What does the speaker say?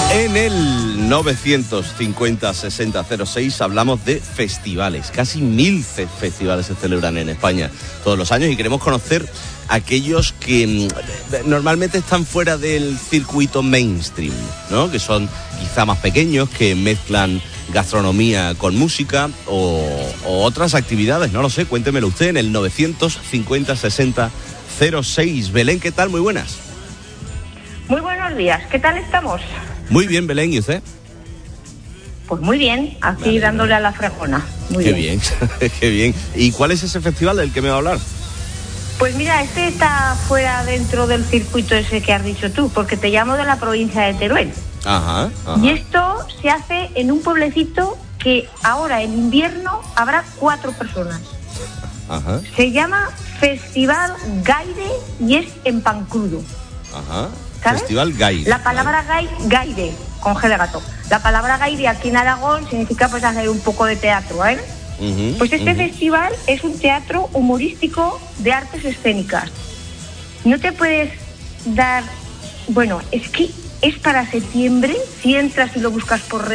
En el 950-60-06 hablamos de festivales. Casi 1000 festivales se celebran en España todos los años y queremos conocer aquellos que normalmente están fuera del circuito mainstream, ¿no? Que son quizá más pequeños, que mezclan gastronomía con música o otras actividades, no lo sé, cuéntemelo usted en el 950-60-06. Belén, ¿qué tal? Muy buenas. Muy buenos días, ¿qué tal estamos? Muy bien, Belén, ¿y usted? Pues muy bien, aquí dándole a la fregona. Muy bien. Qué bien. ¿Y cuál es ese festival del que me va a hablar? Pues mira, este está fuera dentro del circuito ese que has dicho tú, porque te llamo de la provincia de Teruel. Ajá. Y esto se hace en un pueblecito que ahora en invierno habrá 4 personas. Ajá. Se llama Festival Gaire y es en Pancrudo. Ajá. ¿Sabes? Festival Gaire. La palabra Gaire, con G de gato. La palabra Gaire aquí en Aragón significa pues hacer un poco de teatro, ¿eh? Pues este festival es un teatro humorístico de artes escénicas. No te puedes dar... Bueno, es que es para septiembre, si entras y lo buscas por redes.